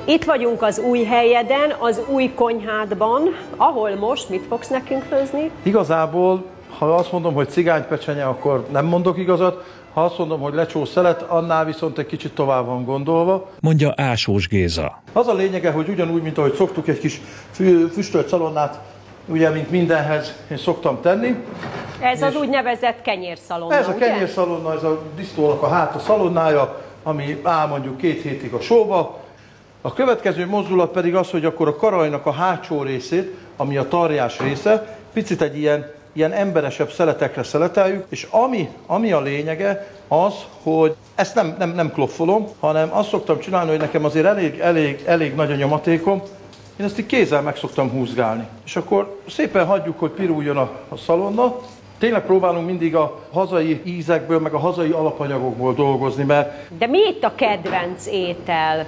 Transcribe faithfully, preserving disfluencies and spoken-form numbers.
Itt vagyunk az új helyeden, az új konyhádban, ahol most mit fogsz nekünk főzni? Igazából, ha azt mondom, hogy cigánypecsenye, akkor nem mondok igazat. Ha azt mondom, hogy lecsó szelet, annál viszont egy kicsit tovább van gondolva. Mondja Ásós Géza. Az a lényege, hogy ugyanúgy, mint ahogy szoktuk, egy kis fü- füstölt szalonnát, ugye, mint mindenhez én szoktam tenni. Ez az úgynevezett kenyérszalonna, Ez a ugye? kenyérszalonna, ez a disznónak a háta szalonnája, ami áll mondjuk két hétig a sóba. A következő mozdulat pedig az, hogy akkor a karajnak a hátsó részét, ami a tarjás része, picit egy ilyen, ilyen emberesebb szeletekre szeleteljük, és ami, ami a lényege az, hogy ezt nem, nem, nem klopfolom, hanem azt szoktam csinálni, hogy nekem azért elég, elég, elég nagy a nyomatékom, én ezt így kézzel meg szoktam húzgálni. És akkor szépen hagyjuk, hogy piruljon a, a szalonna. Tényleg próbálunk mindig a hazai ízekből, meg a hazai alapanyagokból dolgozni, mert... De mi itt a kedvenc étel?